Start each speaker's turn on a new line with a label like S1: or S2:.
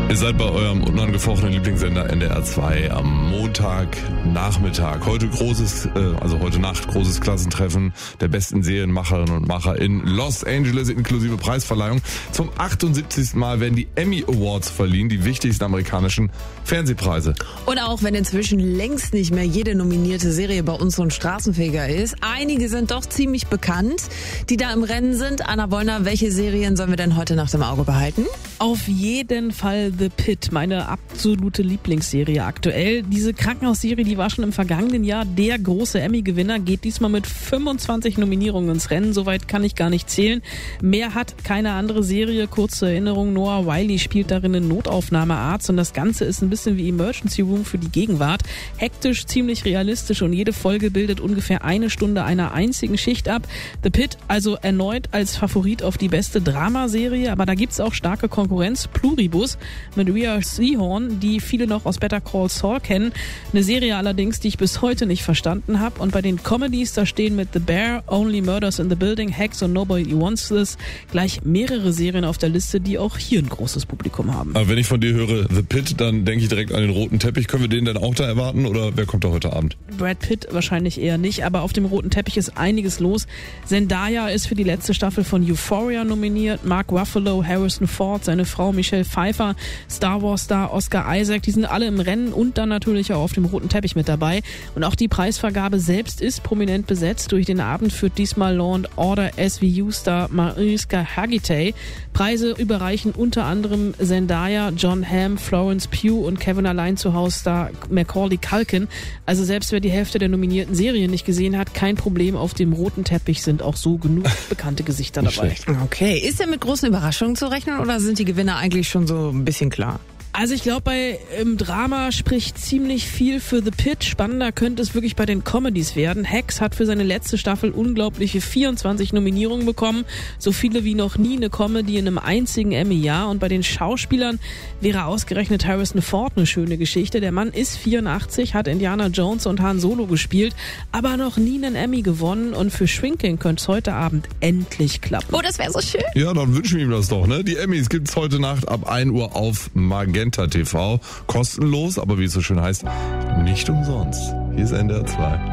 S1: Ihr seid bei eurem unangefochtenen Lieblingssender NDR 2 am Montagnachmittag. Heute Nacht großes Klassentreffen der besten Serienmacherinnen und Macher in Los Angeles inklusive Preisverleihung. Zum 78. Mal werden die Emmy Awards verliehen, die wichtigsten amerikanischen Fernsehpreise.
S2: Und auch wenn inzwischen längst nicht mehr jede nominierte Serie bei uns so ein Straßenfeger ist, einige sind doch ziemlich bekannt, die da im Rennen sind. Anna Wollner, welche Serien sollen wir denn heute Nacht im Auge behalten?
S3: Auf jeden Fall The Pitt, meine absolute Lieblingsserie aktuell. Diese Krankenhausserie, die war schon im vergangenen Jahr der große Emmy-Gewinner, geht diesmal mit 25 Nominierungen ins Rennen. Soweit kann ich gar nicht zählen. Mehr hat keine andere Serie. Kurze Erinnerung, Noah Wyle spielt darin einen Notaufnahmearzt und das Ganze ist ein bisschen wie Emergency Room für die Gegenwart. Hektisch, ziemlich realistisch und jede Folge bildet ungefähr eine Stunde einer einzigen Schicht ab. The Pitt also erneut als Favorit auf die beste Dramaserie, aber da gibt's auch starke Konkurrenz. Pluribus mit Rhea Seehorn, die viele noch aus Better Call Saul kennen. Eine Serie allerdings, die ich bis heute nicht verstanden habe. Und bei den Comedies, da stehen mit The Bear, Only Murders in the Building, Hacks und Nobody Wants This gleich mehrere Serien auf der Liste, die auch hier ein großes Publikum haben.
S1: Aber wenn ich von dir höre The Pitt, dann denke ich direkt an den roten Teppich. Können wir den denn auch da erwarten oder wer kommt da heute Abend?
S3: Brad Pitt wahrscheinlich eher nicht, aber auf dem roten Teppich ist einiges los. Zendaya ist für die letzte Staffel von Euphoria nominiert, Mark Ruffalo, Harrison Ford, seine Frau Michelle Pfeiffer, Star Wars-Star Oscar Isaac, die sind alle im Rennen und dann natürlich auch auf dem roten Teppich mit dabei. Und auch die Preisvergabe selbst ist prominent besetzt. Durch den Abend führt diesmal Law & Order SVU-Star Mariska Hargitay. Preise überreichen unter anderem Zendaya, John Hamm, Florence Pugh und Kevin Allein zu Haus-Star Macaulay Culkin. Also selbst wer die Hälfte der nominierten Serien nicht gesehen hat, kein Problem. Auf dem roten Teppich sind auch so genug bekannte Gesichter dabei.
S2: Okay, ist denn mit großen Überraschungen zu rechnen oder sind die Gewinner eigentlich schon so ein bisschen klar?
S3: Also ich glaube, im Drama spricht ziemlich viel für The Pitt. Spannender könnte es wirklich bei den Comedies werden. Hacks hat für seine letzte Staffel unglaubliche 24 Nominierungen bekommen. So viele wie noch nie eine Comedy in einem einzigen Emmy-Jahr. Und bei den Schauspielern wäre ausgerechnet Harrison Ford eine schöne Geschichte. Der Mann ist 84, hat Indiana Jones und Han Solo gespielt, aber noch nie einen Emmy gewonnen. Und für Shrinking könnte es heute Abend endlich klappen.
S2: Oh, das wäre so schön.
S1: Ja, dann wünschen wir ihm das doch, ne? Die Emmys gibt's heute Nacht ab 1 Uhr auf Magenta TV. Kostenlos, aber wie es so schön heißt, nicht umsonst. Hier ist NDR 2.